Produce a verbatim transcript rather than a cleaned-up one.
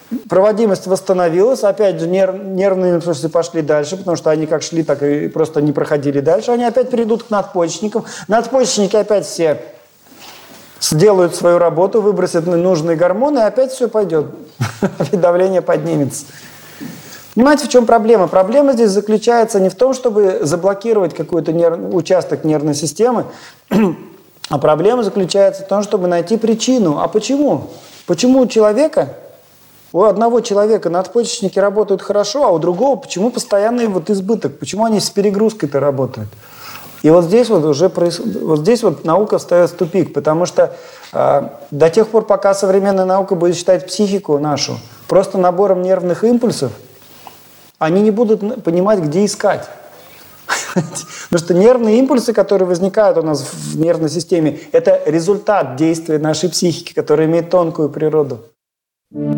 проводимость восстановилась, опять же нерв, нервные импульсы пошли дальше, потому что они как шли, так и просто не проходили дальше. Они опять перейдут к надпочечникам. Надпочечники опять все сделают свою работу, выбросят нужные гормоны, и опять все пойдет. Давление поднимется. Понимаете, в чем проблема? Проблема здесь заключается не в том, чтобы заблокировать какой-то нерв... участок нервной системы, а проблема заключается в том, чтобы найти причину. А почему? Почему у человека, у одного человека надпочечники работают хорошо, а у другого почему постоянный вот избыток? Почему они с перегрузкой-то работают? И вот здесь вот уже происходит, вот здесь вот наука встает в тупик, потому что э, до тех пор, пока современная наука будет считать психику нашу просто набором нервных импульсов, они не будут понимать, где искать. Потому что нервные импульсы, которые возникают у нас в нервной системе, это результат действия нашей психики, которая имеет тонкую природу.